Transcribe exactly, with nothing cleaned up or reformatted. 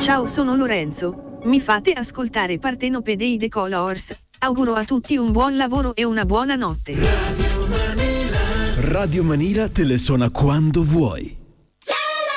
Ciao, sono Lorenzo. Mi fate ascoltare Partenope dei The Colors. Auguro a tutti un buon lavoro e una buona notte. Radio Manila te le suona quando vuoi.